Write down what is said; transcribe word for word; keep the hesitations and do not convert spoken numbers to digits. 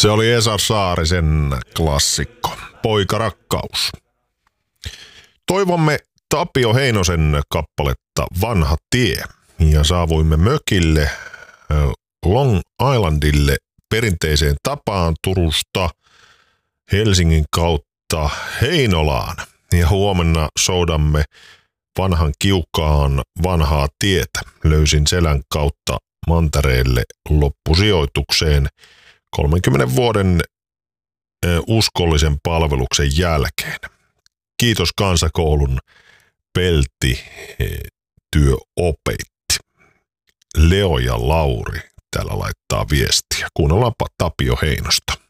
Se oli Esa Saarisen klassikko, Poikarakkaus. Toivomme Tapio Heinosen kappaletta Vanha tie ja saavuimme mökille Long Islandille perinteiseen tapaan Turusta Helsingin kautta Heinolaan. Ja huomenna soudamme vanhan kiukaan vanhaa tietä. Löysin selän kautta mantereelle loppusijoitukseen kolmenkymmenen vuoden uskollisen palveluksen jälkeen. Kiitos kansakoulun pelti työopetti. Leo ja Lauri täällä laittaa viestiä. Kuunnellaanpa Tapio Heinosta.